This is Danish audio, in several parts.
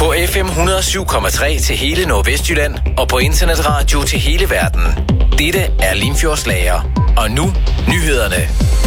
På FM 107,3 til hele Nordvestjylland og på internetradio til hele verden. Dette er Limfjordslager. Og nu nyhederne.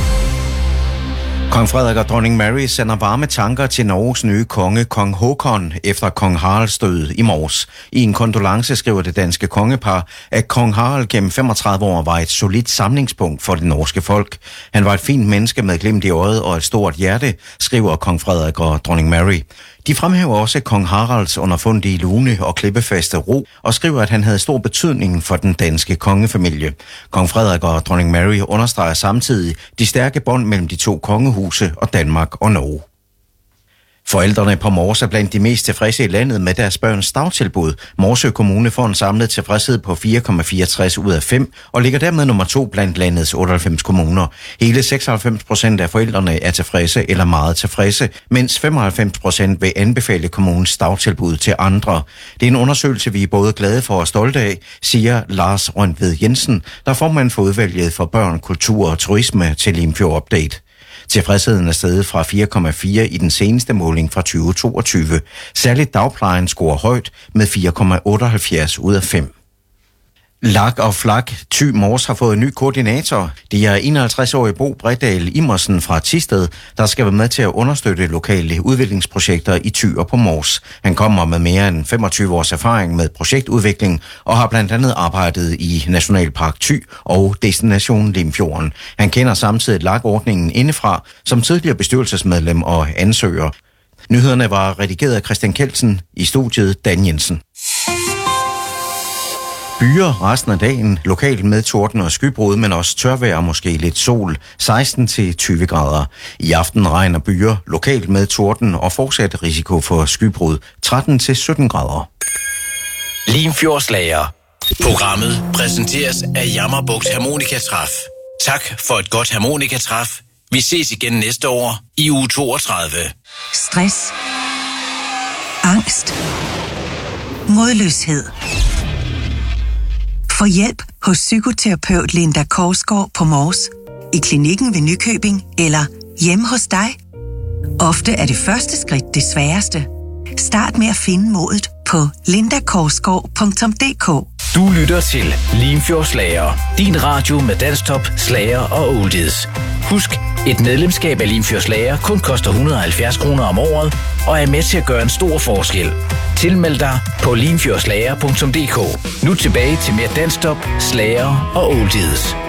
Kong Frederik og dronning Mary sender varme tanker til Norges nye konge, kong Håkon, efter kong Haralds død i morges. I en kondolence skriver det danske kongepar, at kong Harald gennem 35 år var et solidt samlingspunkt for det norske folk. Han var et fint menneske med glimt i øjet og et stort hjerte, skriver kong Frederik og dronning Mary. De fremhæver også kong Haralds underfundige lune og klippefaste ro, og skriver, at han havde stor betydning for den danske kongefamilie. Kong Frederik og dronning Mary understreger samtidig de stærke bånd mellem de to kongehuse og Danmark og Norge. Forældrene på Mors er blandt de mest tilfredse i landet med deres børns dagtilbud. Morsø Kommune får en samlet tilfredshed på 4,64 ud af 5 og ligger dermed nummer 2 blandt landets 98 kommuner. Hele 96% af forældrene er tilfredse eller meget tilfredse, mens 95% vil anbefale kommunens dagtilbud til andre. Det er en undersøgelse, vi er både glade for og stolte af, siger Lars Røntved Jensen, der er formand for udvalget for børn, kultur og turisme til Limfjord Update. Tilfredsheden er steget fra 4,4 i den seneste måling fra 2022. Særligt dagplejen scorer højt med 4,78 ud af 5. Lak og Flak Thy Mors har fået en ny koordinator. Det er 51-årige Bo Bredal Imersen fra Thisted, der skal være med til at understøtte lokale udviklingsprojekter i Thy og på Mors. Han kommer med mere end 25 års erfaring med projektudvikling og har blandt andet arbejdet i Nationalpark Thy og Destination Limfjorden. Han kender samtidig LAK-ordningen indefra som tidligere bestyrelsesmedlem og ansøger. Nyhederne var redigeret af Christian Kelsen, i studiet Dan Jensen. Byer resten af dagen, lokalt med torden og skybrud, men også tørvejr og måske lidt sol, 16-20 grader. I aften regner byer, lokalt med torden og fortsat risiko for skybrud, 13-17 grader. Limfjordslager. Programmet præsenteres af Jammerbugt Harmonikatræf. Tak for et godt harmonikatræf. Vi ses igen næste år i uge 32. Stress. Angst. Modløshed. Få hjælp hos psykoterapeut Linda Korsgaard på Mors, i klinikken ved Nykøbing eller hjemme hos dig. Ofte er det første skridt det sværeste. Start med at finde modet på lindakorsgaard.dk. Du lytter til Limfjordslager, din radio med danstop, slager og oldies. Husk, et medlemskab af Limfjordslager kun koster 170 kroner om året og er med til at gøre en stor forskel. Tilmeld dig på limfjordslager.dk. Nu tilbage til mere danstop, slager og oldies.